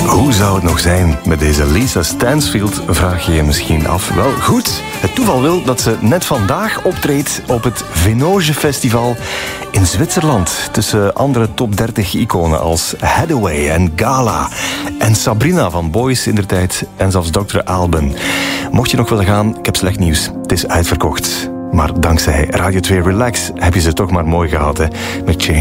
Hoe zou het nog zijn met deze Lisa Stansfield, vraag je je misschien af. Wel goed, het toeval wil dat ze net vandaag optreedt op het Venoge Festival in Zwitserland. Tussen andere top 30 iconen als Hathaway en Gala en Sabrina van Boys indertijd en zelfs Dr. Alban. Mocht je nog willen gaan, ik heb slecht nieuws. Het is uitverkocht. Maar dankzij Radio 2 Relax heb je ze toch maar mooi gehad, hè? Met Change.